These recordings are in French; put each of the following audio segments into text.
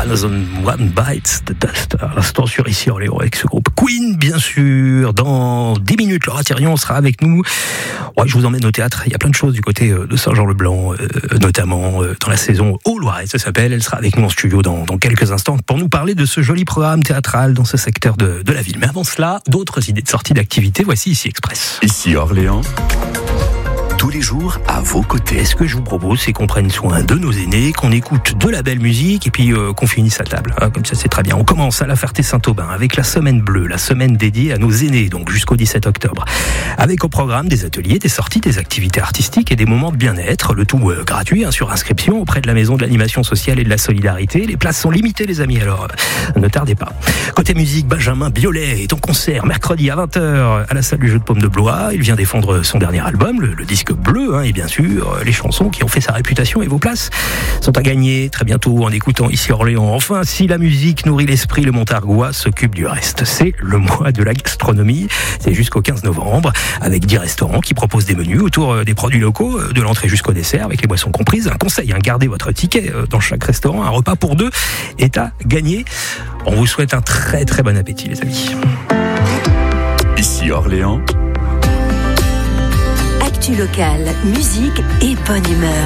One Bites the Dust. À l'instant sur Ici Orléans avec ce groupe Queen, bien sûr. Dans 10 minutes, Laura Thirion sera avec nous. Ouais, je vous emmène au théâtre. Il y a plein de choses du côté de Saint-Jean-le-Blanc, notamment dans la saison Au Loiret, ça s'appelle. Elle sera avec nous en studio dans quelques instants pour nous parler de ce joli programme théâtral dans ce secteur de la ville. Mais avant cela, d'autres idées de sortie d'activité. Voici Ici Express. Ici Orléans. Tous les jours à vos côtés. Ce que je vous propose, c'est qu'on prenne soin de nos aînés, qu'on écoute de la belle musique et puis qu'on finisse à table. Comme ça, c'est très bien. On commence à la Ferté-Saint-Aubin avec la Semaine Bleue, la semaine dédiée à nos aînés, donc jusqu'au 17 octobre. Avec au programme des ateliers, des sorties, des activités artistiques et des moments de bien-être. Le tout gratuit, sur inscription auprès de la Maison de l'Animation Sociale et de la Solidarité. Les places sont limitées, les amis, alors ne tardez pas. Côté musique, Benjamin Biolay est en concert mercredi à 20h à la salle du Jeu de Paume de Blois. Il vient défendre son dernier album, le disque Bleu, et bien sûr les chansons qui ont fait sa réputation, et vos places sont à gagner très bientôt en écoutant Ici Orléans. Enfin, si la musique nourrit l'esprit, le Montargois s'occupe du reste. C'est le mois de la gastronomie, c'est jusqu'au 15 novembre avec 10 restaurants qui proposent des menus autour des produits locaux, de l'entrée jusqu'au dessert avec les boissons comprises. Un conseil, gardez votre ticket dans chaque restaurant, un repas pour deux est à gagner. On vous souhaite un très très bon appétit, les amis. Ici Orléans. Actu locale, musique et bonne humeur.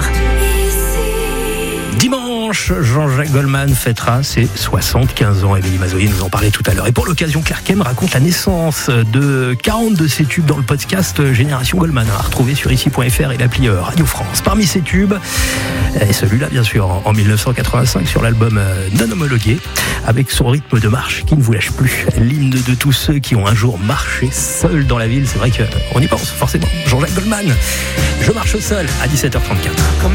Dimanche, Jean-Jacques Goldman fêtera ses 75 ans. Émilie Mazoyer nous en parlait tout à l'heure. Et pour l'occasion, Claire Kem raconte la naissance de 40 de ses tubes dans le podcast Génération Goldman, à retrouver sur ici.fr et l'appli Radio France. Parmi ces tubes, et celui-là bien sûr en 1985 sur l'album Non homologué, avec son rythme de marche qui ne vous lâche plus. L'hymne de tous ceux qui ont un jour marché seul dans la ville. C'est vrai qu'on y pense forcément. Jean-Jacques Goldman, Je marche seul à 17h34.